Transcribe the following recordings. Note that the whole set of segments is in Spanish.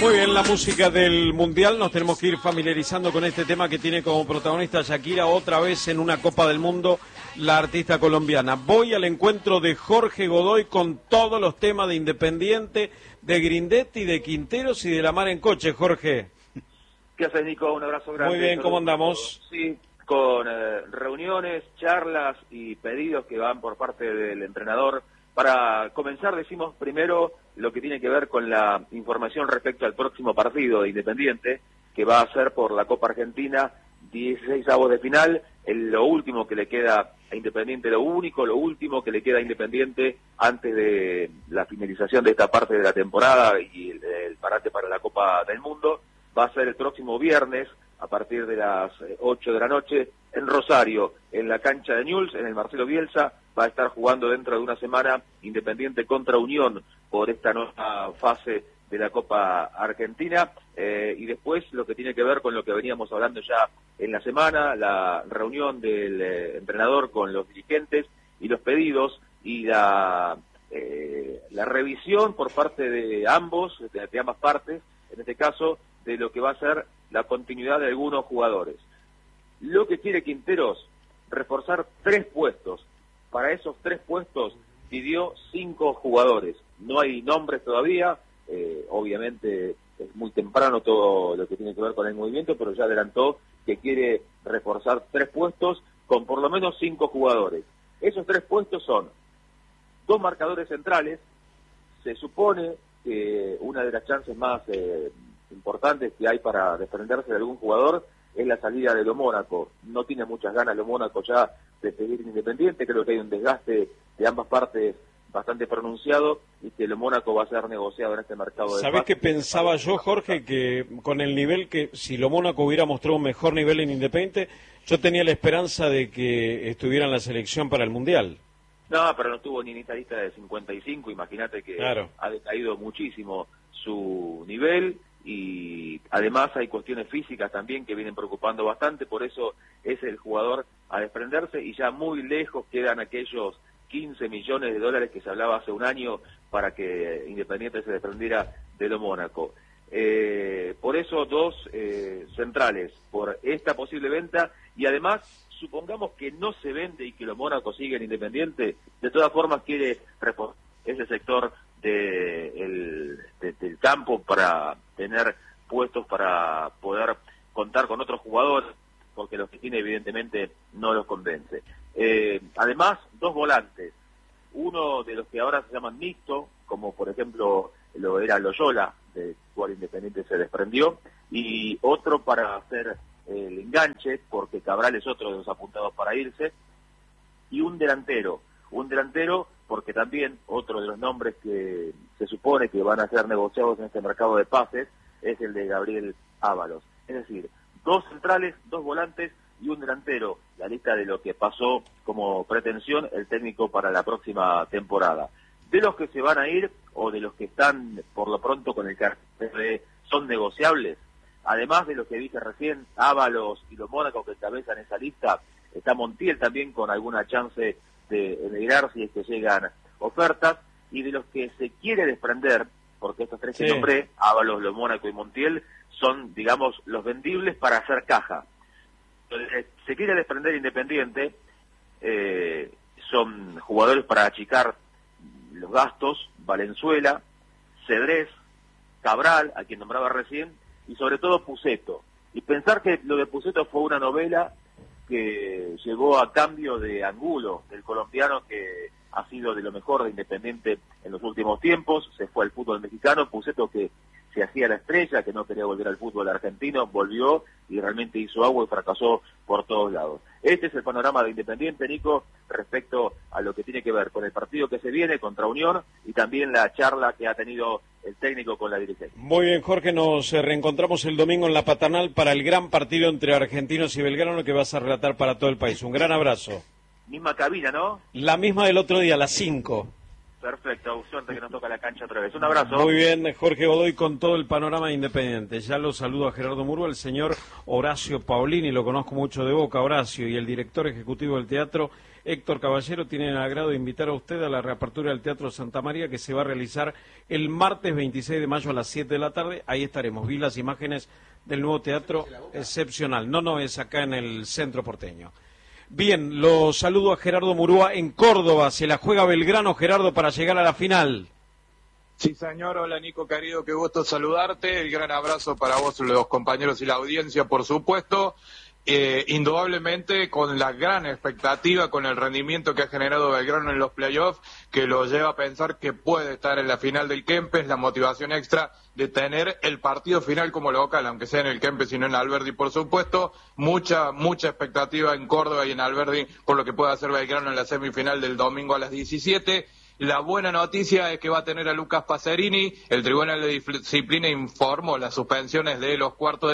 Muy bien, la música del Mundial, nos tenemos que ir familiarizando con este tema que tiene como protagonista Shakira otra vez en una Copa del Mundo, la artista colombiana. Voy al encuentro de Jorge Godoy con todos los temas de Independiente, de Grindetti, de Quinteros y de La Mar en Coche. Jorge. ¿Qué haces, Nico? Un abrazo grande. Muy bien, ¿cómo andamos? Sí, con reuniones, charlas y pedidos que van por parte del entrenador. Para comenzar, decimos primero lo que tiene que ver con la información respecto al próximo partido de Independiente, que va a ser por la Copa Argentina, 16avos de final. Lo último que le queda a Independiente, lo último que le queda a Independiente antes de la finalización de esta parte de la temporada y el parate para la Copa del Mundo, va a ser el próximo viernes a partir de las 8 de la noche en Rosario, en la cancha de Newell's, en el Marcelo Bielsa. Va a estar jugando dentro de una semana Independiente contra Unión por esta nueva fase de la Copa Argentina, y después lo que tiene que ver con lo que veníamos hablando ya en la semana, la reunión del entrenador con los dirigentes y los pedidos y la revisión por parte de ambos, de ambas partes, en este caso, de lo que va a ser la continuidad de algunos jugadores. Lo que quiere Quinteros, reforzar 3 puestos. Para esos 3 puestos pidió 5 jugadores. No hay nombres todavía, obviamente es muy temprano todo lo que tiene que ver con el movimiento, pero ya adelantó que quiere reforzar 3 puestos con por lo menos 5 jugadores. Esos 3 puestos son 2 marcadores centrales. Se supone que una de las chances más importantes que hay para desprenderse de algún jugador es la salida de Lo Mónaco. No tiene muchas ganas Lo Mónaco ya de seguir Independiente. Creo que hay un desgaste de ambas partes bastante pronunciado y que Lo Mónaco va a ser negociado en este mercado de ¿Sabés qué pensaba yo, Jorge? Que con el nivel que, si Lo Mónaco hubiera mostrado un mejor nivel en Independiente, yo tenía la esperanza de que estuviera en la selección para el Mundial. No, pero no estuvo ni en esta lista de 55, imagínate que claro, ha decaído muchísimo su nivel. Y además hay cuestiones físicas también que vienen preocupando bastante, por eso es el jugador a desprenderse, y ya muy lejos quedan aquellos 15 millones de dólares que se hablaba hace un año para que Independiente se desprendiera de Lo Mónaco. Por eso 2 centrales, por esta posible venta, y además supongamos que no se vende y que Lo Mónaco sigue en Independiente, de todas formas quiere reforzar ese sector del campo para tener puestos para poder contar con otros jugadores, porque los que tiene evidentemente no los convence. Además, 2 volantes, uno de los que ahora se llaman mixto, como por ejemplo lo era Loyola, del cual Independiente se desprendió, y otro para hacer el enganche, porque Cabral es otro de los apuntados para irse, y un delantero porque también otro de los nombres que se supone que van a ser negociados en este mercado de pases es el de Gabriel Ábalos. Es decir, 2 centrales, 2 volantes y un delantero, la lista de lo que pasó como pretensión el técnico para la próxima temporada. De los que se van a ir o de los que están por lo pronto con el cartel de son negociables, además de lo que dije recién, Ábalos y Lo Mónaco que encabezan esa lista, está Montiel también con alguna chance de emigrar si es que llegan ofertas, y de los que se quiere desprender, porque estos 3 que nombré, Ábalos, Lo Mónaco y Montiel, son, digamos, los vendibles para hacer caja. Entonces, se quiere desprender Independiente, son jugadores para achicar los gastos, Valenzuela, Cedrés, Cabral, a quien nombraba recién, y sobre todo Pusetto. Y pensar que lo de Pusetto fue una novela que llegó a cambio de Angulo, del colombiano que ha sido de lo mejor de Independiente en los últimos tiempos, se fue al fútbol mexicano. Pusetto, que se hacía la estrella, que no quería volver al fútbol argentino, volvió y realmente hizo agua y fracasó por todos lados. Este es el panorama de Independiente, Nico, respecto a lo que tiene que ver con el partido que se viene contra Unión y también la charla que ha tenido el técnico con la dirigencia. Muy bien, Jorge, nos reencontramos el domingo en la Paternal para el gran partido entre Argentinos y Belgrano que vas a relatar para todo el país. Un gran abrazo. Misma cabina, ¿no? La misma del otro día, a las 5. Perfecto, suerte que nos toca la cancha otra vez. Un abrazo. Muy bien, Jorge Godoy con todo el panorama Independiente. Ya lo saludo a Gerardo Murúa, el señor Horacio Paolini, lo conozco mucho de Boca, Horacio, y el director ejecutivo del teatro, Héctor Caballero, tienen el agrado de invitar a usted a la reapertura del Teatro Santa María, que se va a realizar el martes 26 de mayo a las 7 de la tarde. Ahí estaremos. Vi las imágenes del nuevo teatro, excepcional. No, es acá en el centro porteño. Bien, lo saludo a Gerardo Murúa en Córdoba. Se la juega Belgrano, Gerardo, para llegar a la final. Sí, señor. Hola, Nico, querido, qué gusto saludarte. El gran abrazo para vos, los compañeros y la audiencia, por supuesto. Indudablemente con la gran expectativa, con el rendimiento que ha generado Belgrano en los playoffs, que lo lleva a pensar que puede estar en la final del Kempes, la motivación extra de tener el partido final como local, aunque sea en el Kempes y no en Alberdi, por supuesto. Mucha expectativa en Córdoba y en Alberdi por lo que puede hacer Belgrano en la semifinal del domingo a las 17. La buena noticia es que va a tener a Lucas Pacerini. El Tribunal de Disciplina informó las suspensiones de los octavos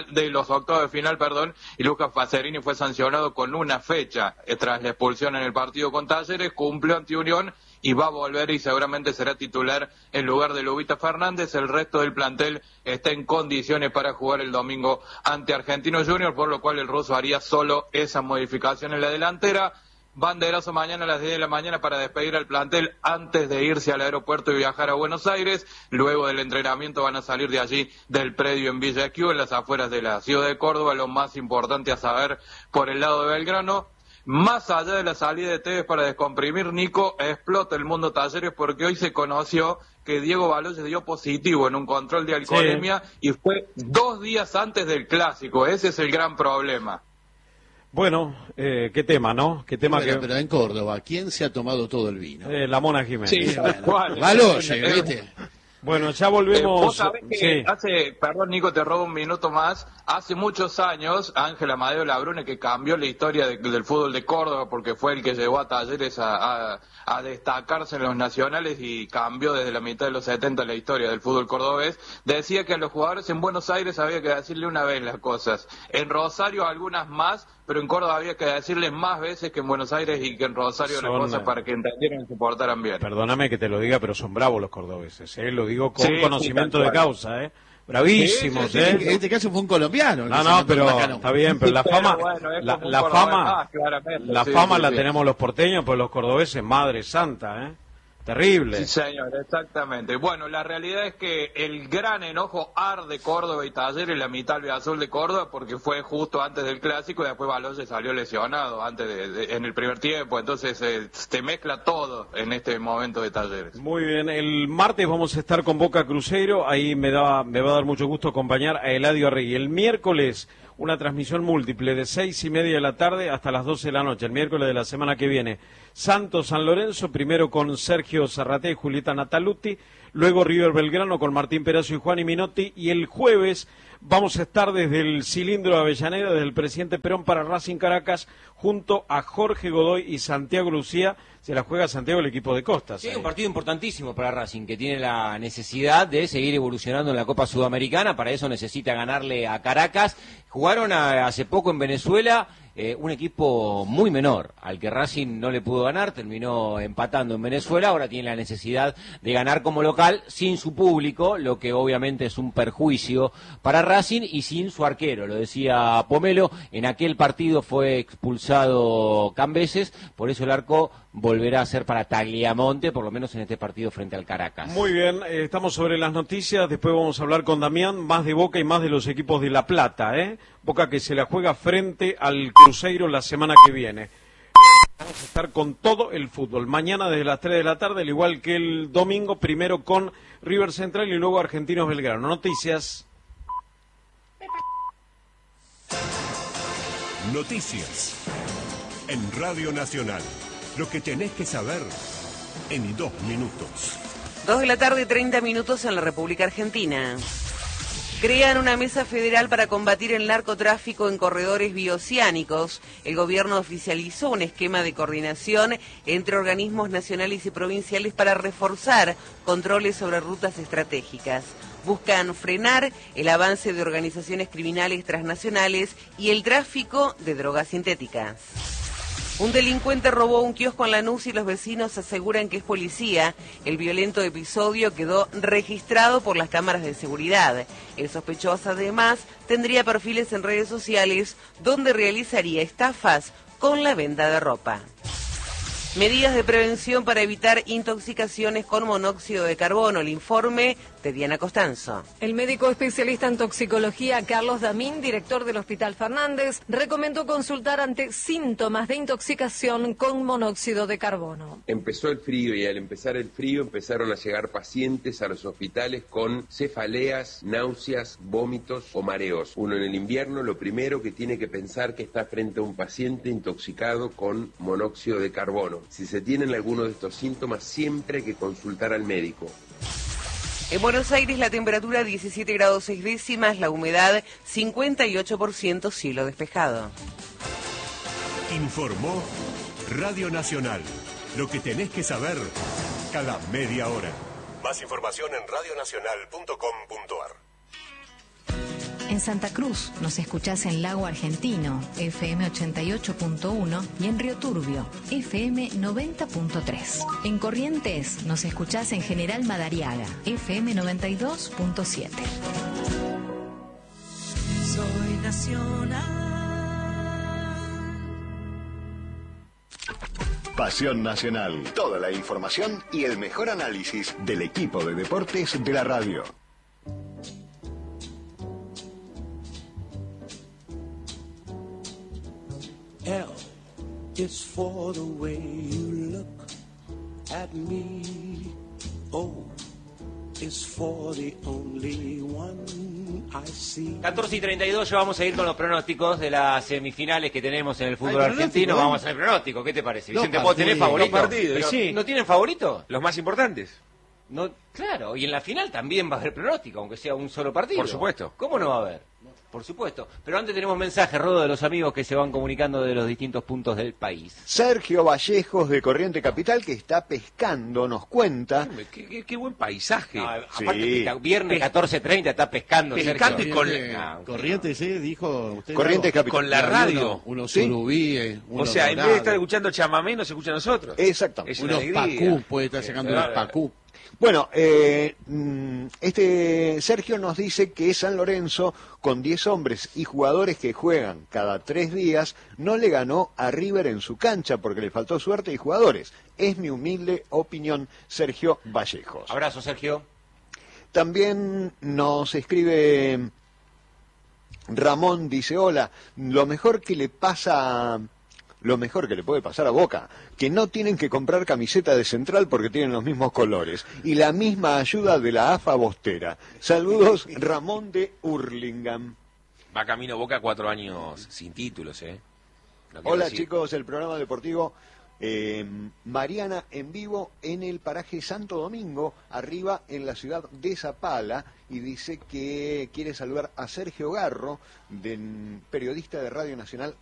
de final, y Lucas Pacerini fue sancionado con una fecha tras la expulsión en el partido con Talleres, cumplió ante Unión y va a volver y seguramente será titular en lugar de Lubita Fernández. El resto del plantel está en condiciones para jugar el domingo ante Argentinos Juniors, por lo cual el ruso haría solo esa modificación en la delantera. Banderazo mañana a las 10 de la mañana para despedir al plantel antes de irse al aeropuerto y viajar a Buenos Aires. Luego del entrenamiento van a salir de allí del predio en Villa Q, en las afueras de la ciudad de Córdoba. Lo más importante a saber por el lado de Belgrano, más allá de la salida de Tevez para descomprimir, Nico, explota el mundo Talleres porque hoy se conoció que Diego Baloyes dio positivo en un control de alcoholemia, sí, y fue 2 días antes del Clásico. Ese es el gran problema. Bueno, qué tema, ¿no? Qué tema. Pero en Córdoba, ¿quién se ha tomado todo el vino? La Mona Jiménez. Sí, Baloyes, ¿viste? Bueno, ya volvemos. Vos sabés que perdón, Nico, te robo un minuto más. Hace muchos años, Ángel Amadeo Labrune, que cambió la historia del fútbol de Córdoba, porque fue el que llevó a Talleres a destacarse en los nacionales y cambió desde la mitad de los 70 la historia del fútbol cordobés, decía que a los jugadores en Buenos Aires había que decirle una vez las cosas. En Rosario algunas más, pero en Córdoba había que decirles más veces que en Buenos Aires y que en Rosario las cosas para que entendieran y se portaran bien. Perdóname que te lo diga, pero son bravos los cordobeses, lo digo con conocimiento de causa, bravísimos, sí. En este caso fue un colombiano. No, pero está bien, pero la fama, la fama la tenemos los porteños, pero los cordobeses, madre santa, terrible. Sí, señor, exactamente. Bueno, la realidad es que el gran enojo arde Córdoba y Talleres, la mitad albiazul de Córdoba, porque fue justo antes del Clásico y después Baloyes salió lesionado en el primer tiempo, entonces te mezcla todo en este momento de Talleres. Muy bien, el martes vamos a estar con Boca Cruzeiro, ahí me va a dar mucho gusto acompañar a Eladio Arregui. El miércoles una transmisión múltiple de 6:30 de la tarde hasta las 12 de la noche, el miércoles de la semana que viene. Santos San Lorenzo, primero con Sergio Zarraté y Julieta Nataluti, luego River Belgrano con Martín Perazo y Juan Minotti, y el jueves vamos a estar desde el cilindro de Avellaneda, desde el Presidente Perón para Racing Caracas, junto a Jorge Godoy y Santiago Lucía. Se la juega Santiago, el equipo de Costas. Sí, un partido importantísimo para Racing, que tiene la necesidad de seguir evolucionando en la Copa Sudamericana. Para eso necesita ganarle a Caracas. Jugaron hace poco en Venezuela, un equipo muy menor, al que Racing no le pudo ganar, terminó empatando en Venezuela. Ahora tiene la necesidad de ganar como local, sin su público, lo que obviamente es un perjuicio para Racing, y sin su arquero. Lo decía Pomelo, en aquel partido fue expulsado Cambeses, por eso el arco volverá a ser para Tagliamonte, por lo menos en este partido frente al Caracas. Muy bien, estamos sobre las noticias, después vamos a hablar con Damián, más de Boca y más de los equipos de La Plata, Boca que se la juega frente al Cruzeiro la semana que viene. Vamos a estar con todo el fútbol, mañana desde las 3 de la tarde, al igual que el domingo, primero con River Central y luego Argentinos Belgrano. Noticias. Noticias en Radio Nacional. Lo que tenés que saber en 2 minutos. 2 de la tarde, 30 minutos en la República Argentina. Crean una mesa federal para combatir el narcotráfico en corredores bioceánicos. El gobierno oficializó un esquema de coordinación entre organismos nacionales y provinciales para reforzar controles sobre rutas estratégicas. Buscan frenar el avance de organizaciones criminales transnacionales y el tráfico de drogas sintéticas. Un delincuente robó un kiosco en Lanús y los vecinos aseguran que es policía. El violento episodio quedó registrado por las cámaras de seguridad. El sospechoso además tendría perfiles en redes sociales donde realizaría estafas con la venta de ropa. Medidas de prevención para evitar intoxicaciones con monóxido de carbono. El informe de Diana Costanzo. El médico especialista en toxicología Carlos Damín, director del Hospital Fernández, recomendó consultar ante síntomas de intoxicación con monóxido de carbono. Empezó el frío y al empezar el frío empezaron a llegar pacientes a los hospitales con cefaleas, náuseas, vómitos o mareos. Uno en el invierno lo primero que tiene que pensar que está frente a un paciente intoxicado con monóxido de carbono. Si se tienen alguno de estos síntomas, siempre hay que consultar al médico. En Buenos Aires la temperatura 17 grados 6 décimas, la humedad 58%, cielo despejado. Informó Radio Nacional. Lo que tenés que saber cada media hora. Más información en radionacional.com.ar. En Santa Cruz nos escuchás en Lago Argentino, FM 88.1 y en Río Turbio, FM 90.3. En Corrientes nos escuchás en General Madariaga, FM 92.7. Soy nacional. Pasión Nacional. Toda la información y el mejor análisis del equipo de deportes de la radio. L is for the way you look at me. O is for the only one I see. 14:32, ya vamos a ir con los pronósticos de las semifinales que tenemos en el fútbol argentino. Vamos al pronóstico, ¿qué te parece? Vicente, ¿vos tenés favorito? Los partidos, sí. ¿No tienen favorito? Los más importantes. No, claro, y en la final también va a haber pronóstico, aunque sea un solo partido. Por supuesto. ¿Cómo no va a haber? Por supuesto. Pero antes tenemos mensajes, Rodo, de los amigos que se van comunicando de los distintos puntos del país. Sergio Vallejos, de Corriente Capital, que está pescando, nos cuenta. Qué buen paisaje. No, aparte, viernes 14:30 está pescando. Pescando Sergio. con... Corrientes, dijo usted. Corrientes Capital. Con la radio. Unos ¿Sí? surubíes. O sea, en vez de estar escuchando chamamé, nos escucha a nosotros. Exactamente. Es una unos alegría. pacú, puede estar sacando unos pacú. Bueno, este Sergio nos dice que San Lorenzo, con 10 hombres y jugadores que juegan cada 3 días, no le ganó a River en su cancha porque le faltó suerte y jugadores. Es mi humilde opinión, Sergio Vallejos. Abrazo, Sergio. También nos escribe Ramón, dice, hola, lo mejor que le puede pasar a Boca, que no tienen que comprar camiseta de Central porque tienen los mismos colores, y la misma ayuda de la AFA Bostera. Saludos, Ramón de Hurlingham. Va camino Boca 4 años sin títulos, Hola chicos, el programa deportivo Mariana en vivo en el paraje Santo Domingo, arriba en la ciudad de Zapala, y dice que quiere saludar a Sergio Garro, periodista de Radio Nacional